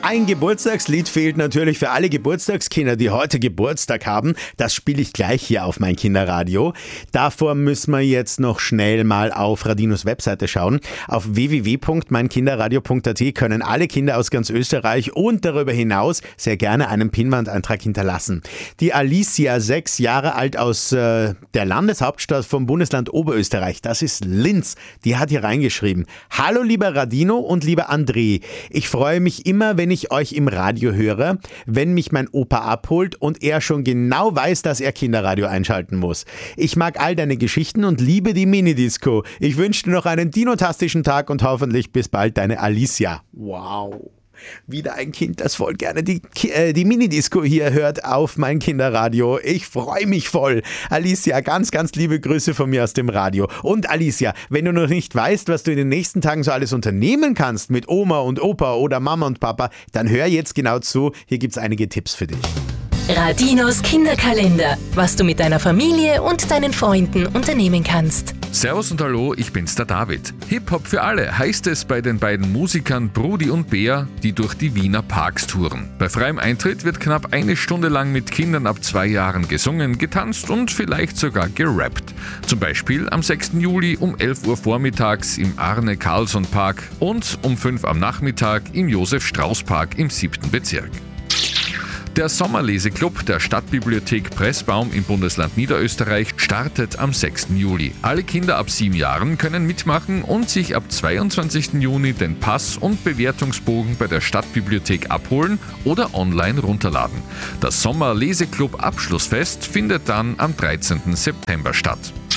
Ein Geburtstagslied fehlt natürlich für alle Geburtstagskinder, die heute Geburtstag haben. Das spiele ich gleich hier auf mein Kinderradio. Davor müssen wir jetzt noch schnell mal auf Radinos Webseite schauen. Auf www.meinkinderradio.at können alle Kinder aus ganz Österreich und darüber hinaus sehr gerne einen Pinnwandeintrag hinterlassen. Die Alicia, 6 Jahre alt, aus der Landeshauptstadt vom Bundesland Oberösterreich, das ist Linz, die hat hier reingeschrieben: Hallo lieber Radino und lieber André, ich freue mich immer, wenn ich euch im Radio höre, wenn mich mein Opa abholt und er schon genau weiß, dass er Kinderradio einschalten muss. Ich mag all deine Geschichten und liebe die Minidisco. Ich wünsche dir noch einen dinotastischen Tag und hoffentlich bis bald, deine Alicia. Wow. Wieder ein Kind, das voll gerne die Minidisco hier hört auf mein Kinderradio. Ich freue mich voll. Alicia, ganz, ganz liebe Grüße von mir aus dem Radio. Und Alicia, wenn du noch nicht weißt, was du in den nächsten Tagen so alles unternehmen kannst mit Oma und Opa oder Mama und Papa, dann hör jetzt genau zu. Hier gibt's einige Tipps für dich. Radinos Kinderkalender, was du mit deiner Familie und deinen Freunden unternehmen kannst. Servus und hallo, ich bin's, der David. Hip-Hop für alle heißt es bei den beiden Musikern Brudi und Bär, die durch die Wiener Parks touren. Bei freiem Eintritt wird knapp 1 Stunde lang mit Kindern ab 2 Jahren gesungen, getanzt und vielleicht sogar gerappt. Zum Beispiel am 6. Juli um 11 Uhr vormittags im Arne-Carlsson-Park und um 5 am Nachmittag im Josef-Strauß-Park im 7. Bezirk. Der Sommerleseklub der Stadtbibliothek Pressbaum im Bundesland Niederösterreich startet am 6. Juli. Alle Kinder ab 7 Jahren können mitmachen und sich ab 22. Juni den Pass- und Bewertungsbogen bei der Stadtbibliothek abholen oder online runterladen. Das Sommerleseklub Abschlussfest findet dann am 13. September statt.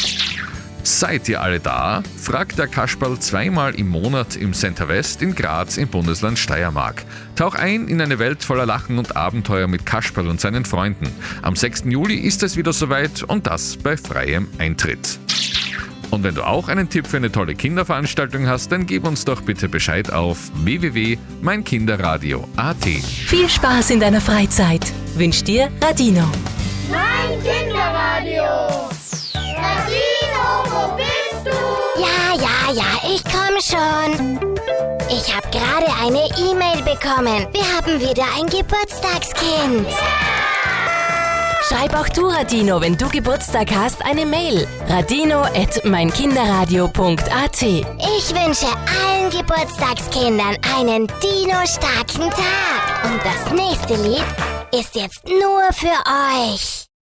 Seid ihr alle da? Fragt der Kasperl 2-mal im Monat im Center West in Graz im Bundesland Steiermark. Tauch ein in eine Welt voller Lachen und Abenteuer mit Kasperl und seinen Freunden. Am 6. Juli ist es wieder soweit und das bei freiem Eintritt. Und wenn du auch einen Tipp für eine tolle Kinderveranstaltung hast, dann gib uns doch bitte Bescheid auf www.meinkinderradio.at. Viel Spaß in deiner Freizeit wünscht dir Radino. Mein Kinderradio. Radino, wo bist du? Ja, ich komm schon. Ich habe gerade eine E-Mail bekommen. Wir haben wieder ein Geburtstagskind. Schreib auch du, Radino, wenn du Geburtstag hast, eine Mail. radino@meinkinderradio.at. Ich wünsche allen Geburtstagskindern einen dino-starken Tag. Und das nächste Lied ist jetzt nur für euch.